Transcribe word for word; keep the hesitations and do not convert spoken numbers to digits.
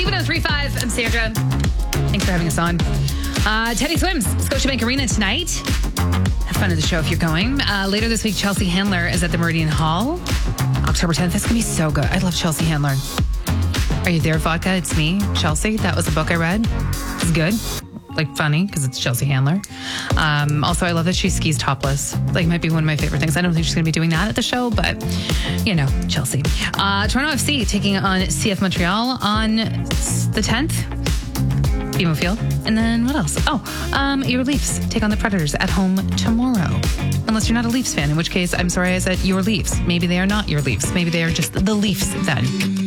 one oh three point five. I'm Sandra. Thanks for having us on. Uh, Teddy Swims, Scotiabank Arena tonight. Have fun at the show if you're going. Uh, later this week, Chelsea Handler is at the Meridian Hall. October tenth. That's going to be so good. I love Chelsea Handler. Are you there, Vodka? It's me, Chelsea. That was a book I read. It's good. Like, funny, because it's Chelsea Handler. Um, also, I love that she skis topless. Like, might be one of my favorite things. I don't think she's going to be doing that at the show, but, you know, Chelsea. Uh, Toronto F C taking on C F Montreal on the tenth. B M O Field. And then what else? Oh, um, your Leafs take on the Predators at home tomorrow. Unless you're not a Leafs fan, in which case, I'm sorry I said your Leafs. Maybe they are not your Leafs. Maybe they are just the Leafs then.